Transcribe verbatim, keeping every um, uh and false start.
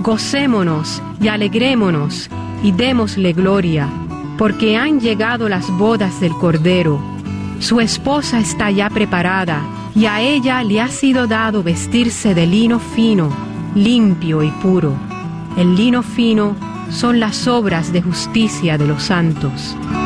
Gocémonos y alegrémonos y démosle gloria, porque han llegado las bodas del Cordero. Su esposa está ya preparada, y a ella le ha sido dado vestirse de lino fino, limpio y puro. El lino fino son las obras de justicia de los santos.